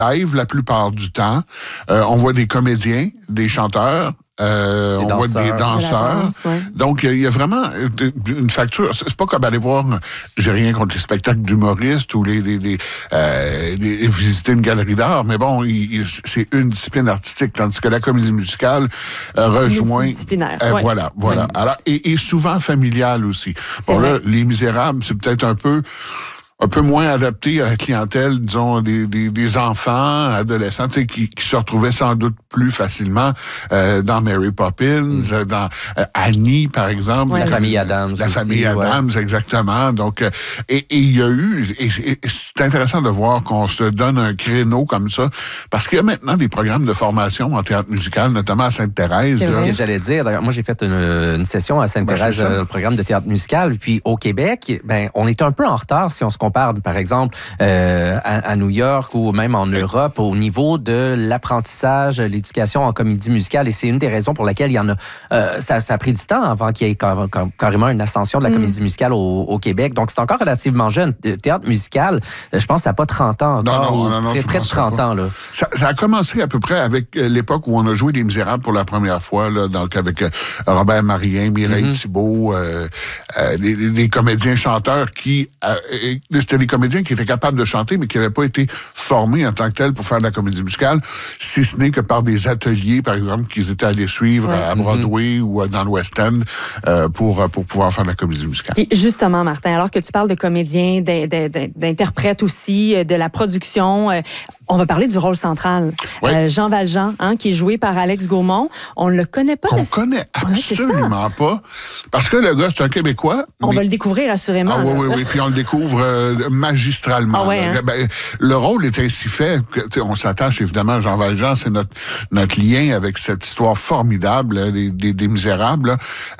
live la plupart du temps. On voit des comédiens, des chanteurs. On voit des danseurs. Danse, ouais. Donc, il y a vraiment une facture. C'est pas comme aller voir, j'ai rien contre les spectacles d'humoristes ou visiter une galerie d'art, mais bon, c'est une discipline artistique, tandis que la comédie musicale rejoint... Multidisciplinaire, ouais. Voilà. Ouais. Alors, et souvent familiale aussi. Bon, là, Les Misérables, c'est peut-être un peu moins adapté à la clientèle, disons, des enfants, adolescents, tu sais, qui se retrouvaient sans doute plus facilement dans Mary Poppins, dans Annie, par exemple. Ouais. La famille Addams. La famille Addams, exactement. Donc, et il y a eu, et c'est intéressant de voir qu'on se donne un créneau comme ça, parce qu'il y a maintenant des programmes de formation en théâtre musical, notamment à Sainte-Thérèse. C'est ce que j'allais dire. D'ailleurs, moi, j'ai fait une session à Sainte-Thérèse, le programme de théâtre musical. Puis au Québec, on est un peu en retard si on se compare, par exemple, à New York ou même en Europe, au niveau de l'apprentissage, l'éducation en comédie musicale. Et c'est une des raisons pour laquelle il y en a... ça a pris du temps avant qu'il y ait carrément une ascension de la comédie musicale au Québec. Donc, c'est encore relativement jeune. Le théâtre musical, je pense que ça n'a pas 30 ans encore. Non, près de 30 ans. Là. Ça a commencé à peu près avec l'époque où on a joué Les Misérables pour la première fois, là, donc avec Robert Marien, Mireille Thibault, les comédiens chanteurs qui... c'était des comédiens qui étaient capables de chanter, mais qui n'avaient pas été formés en tant que tels pour faire de la comédie musicale, si ce n'est que par des ateliers, par exemple, qu'ils étaient allés suivre à Broadway ou dans le West End pour pouvoir faire de la comédie musicale. Et justement, Martin, alors que tu parles de comédiens, d'interprètes aussi, de la production, on va parler du rôle central. Oui. Jean Valjean, qui est joué par Alex Gaumont. On ne le connaît pas. On connaît absolument pas. Parce que le gars, c'est un Québécois. On va le découvrir assurément. Ah oui. Puis on le découvre magistralement. Ah ouais, hein? Le rôle est ainsi fait. On s'attache évidemment à Jean Valjean. C'est notre lien avec cette histoire formidable des Misérables.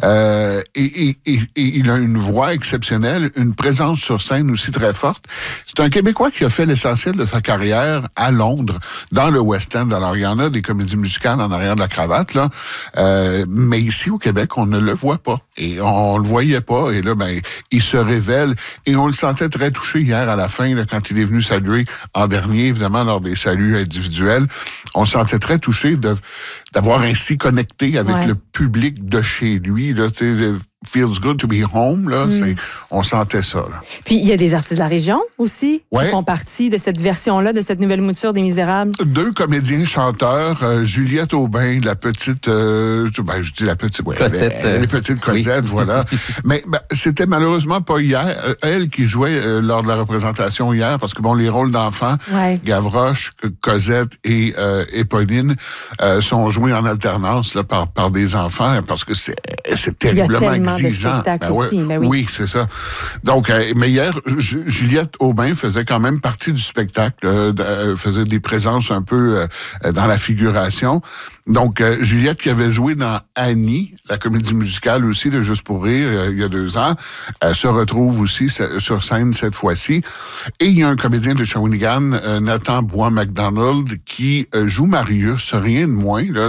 Et il a une voix exceptionnelle, une présence sur scène aussi très forte. C'est un Québécois qui a fait l'essentiel de sa carrière à Londres, dans le West End. Alors, il y en a des comédies musicales en arrière de la cravate, là. Mais ici, au Québec, on ne le voit pas. Et on le voyait pas. Et là, il se révèle. Et on le sentait très touché hier à la fin, là, quand il est venu saluer en dernier, évidemment, lors des saluts individuels. On se sentait très touché d'avoir ainsi connecté avec le public de chez lui, là, tu sais, feels good to be home, là. On sentait ça, là. Puis, il y a des artistes de la région aussi qui Ouais. font partie de cette version-là, de cette nouvelle mouture des Misérables. 2 comédiens chanteurs, Juliette Aubin, la petite, je dis la petite, Cosette. Les petites Cosette, voilà. Mais c'était malheureusement pas hier. Elle qui jouait lors de la représentation hier, parce que les rôles d'enfants, Gavroche, Cosette et Pauline sont joués en alternance là, par des enfants, parce que c'est terriblement exigeant. Oui, c'est ça. Donc, mais hier, Juliette Aubin faisait quand même partie du spectacle, faisait des présences un peu dans la figuration. Donc, Juliette qui avait joué dans Annie, la comédie musicale aussi de Juste pour rire, il y a 2 ans, se retrouve aussi sur scène cette fois-ci. Et il y a un comédien de Shawinigan, Nathan Bois-MacDonald, qui joue Marius, rien de moins. Là,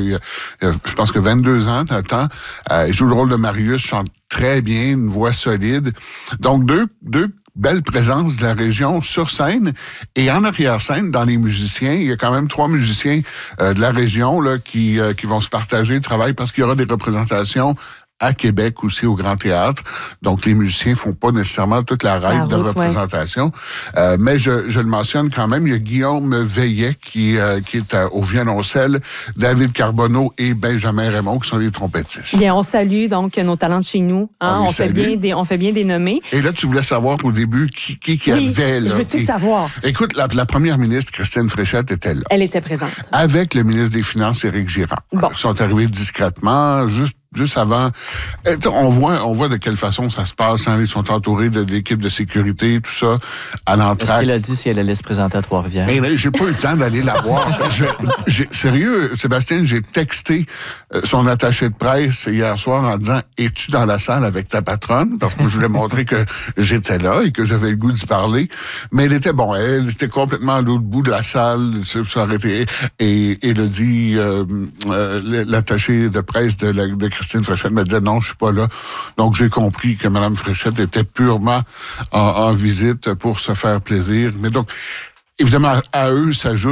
je pense que 22 ans, Nathan. Il joue le rôle de Marius, chante très bien, une voix solide. Donc, deux belle présence de la région sur scène et en arrière-scène, dans les musiciens, il y a quand même 3 musiciens de la région là qui vont se partager le travail parce qu'il y aura des représentations à Québec aussi au Grand Théâtre. Donc, les musiciens font pas nécessairement toute la règle de représentation. Mais je le mentionne quand même, il y a Guillaume Veillet qui est au violoncelle, David Carbonneau et Benjamin Raymond qui sont les trompettistes. Bien, on salue donc nos talents de chez nous. On fait bien des nommés. Et là, tu voulais savoir au début qui avait là. Je veux tout savoir. Écoute, la première ministre, Christine Fréchette, était là. Elle était présente. Avec le ministre des Finances, Éric Girard. Bon. Ils sont arrivés discrètement, juste avant. On voit de quelle façon ça se passe. Hein? Ils sont entourés de l'équipe de sécurité, tout ça, à l'entrée. Est-ce qu'elle a dit si elle allait se présenter à Trois-Rivières? Mais j'ai pas eu le temps d'aller la voir. Sérieux, Sébastien, j'ai texté son attaché de presse hier soir en disant « Es-tu dans la salle avec ta patronne? » Parce que je voulais montrer que j'étais là et que j'avais le goût d'y parler. Mais elle était complètement à l'autre bout de la salle. Et Élodie, l'attaché de presse de Christine Fréchette me disait non, je suis pas là. Donc j'ai compris que Mme Fréchette était purement en visite pour se faire plaisir. Mais donc, évidemment, à eux s'ajoute